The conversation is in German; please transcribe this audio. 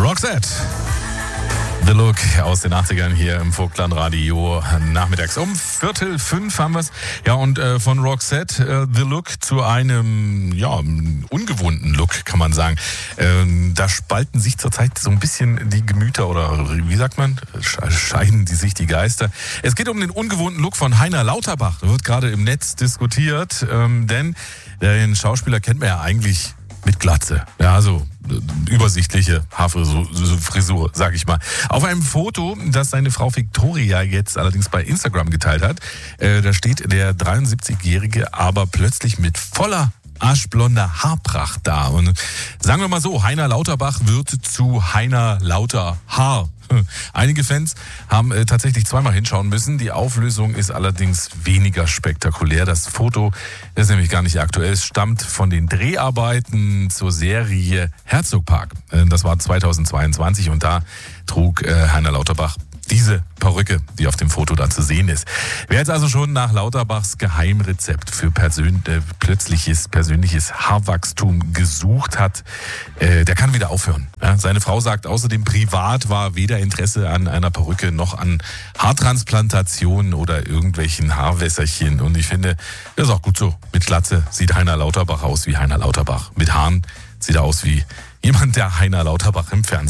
Roxette. The Look aus den 80ern hier im Vogtland Radio nachmittags um 4:45 haben wir es. Ja, und von Roxette The Look zu einem ungewohnten Look, kann man sagen. Da spalten sich zurzeit so ein bisschen die Gemüter oder wie sagt man, scheiden sich die Geister. Es geht um den ungewohnten Look von Heiner Lauterbach. Da wird gerade im Netz diskutiert, denn den Schauspieler kennt man ja eigentlich mit Glatze. Ja, so übersichtliche Haarfrisur, sag ich mal. Auf einem Foto, das seine Frau Victoria jetzt allerdings bei Instagram geteilt hat, da steht der 73-Jährige aber plötzlich mit voller aschblonder Haarpracht da. Und sagen wir mal so, Heiner Lauterbach wird zu Heiner Lauterhaar. Einige Fans haben tatsächlich zweimal hinschauen müssen. Die Auflösung ist allerdings weniger spektakulär. Das Foto ist nämlich gar nicht aktuell. Es stammt von den Dreharbeiten zur Serie Herzogpark. Das war 2022 und da trug Heiner Lauterbach diese Perücke, die auf dem Foto da zu sehen ist. Wer jetzt also schon nach Lauterbachs Geheimrezept für persönliches Haarwachstum gesucht hat, der kann wieder aufhören. Ja, seine Frau sagt außerdem, privat war weder Interesse an einer Perücke noch an Haartransplantationen oder irgendwelchen Haarwässerchen. Und ich finde, das ist auch gut so. Mit Glatze sieht Heiner Lauterbach aus wie Heiner Lauterbach. Mit Haaren sieht er aus wie jemand, der Heiner Lauterbach im Fernsehen